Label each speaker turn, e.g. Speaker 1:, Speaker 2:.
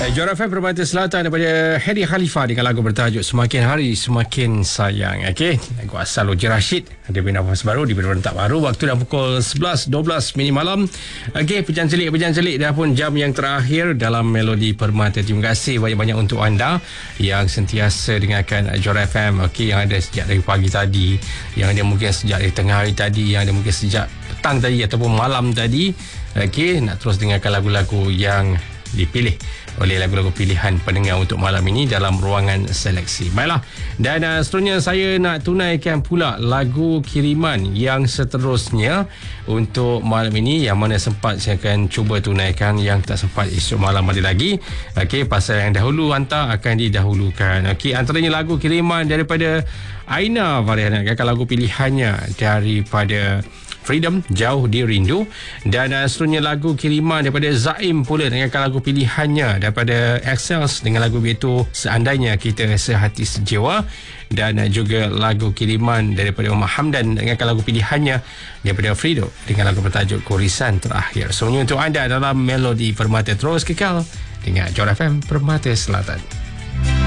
Speaker 1: Juara FM Permata Selatan daripada Hedi Khalifah dengan lagu bertajuk Semakin Hari Semakin Sayang. Okey, lagu asal Uji Rashid. Ada nafas baru di rentak baru. Waktu dah pukul 11.12 mini malam. Okey, pejan celik dah pun jam yang terakhir dalam Melodi Permata. Terima kasih banyak-banyak untuk anda yang sentiasa dengarkan Juara FM. Okey, yang ada sejak dari pagi tadi, yang ada mungkin sejak dari tengah hari tadi, yang ada mungkin sejak petang tadi ataupun malam tadi. Okey, nak terus dengarkan lagu-lagu yang dipilih oleh lagu-lagu pilihan pendengar untuk malam ini dalam ruangan seleksi. Baiklah, dan seterusnya saya nak tunaikan pula lagu kiriman yang seterusnya untuk malam ini, yang mana sempat saya akan cuba tunaikan, yang tak sempat esok malam ada lagi. Okey, pasal yang dahulu hantar akan didahulukan. Okey, antaranya lagu kiriman daripada Aina Variana, lagu pilihannya daripada Freedom, Jauh Dia Rindu. Dan seterusnya lagu kiriman daripada Zaim pula dengan lagu pilihannya daripada Excels dengan lagu iaitu Seandainya Kita Sehati Sejiwa. Dan juga lagu kiriman daripada Umar Hamdan dengan lagu pilihannya daripada Fredo dengan lagu bertajuk Kurisan Terakhir. Semuanya untuk anda dalam Melodi Permata. Terus kekal dengan Juara FM Permata Selatan.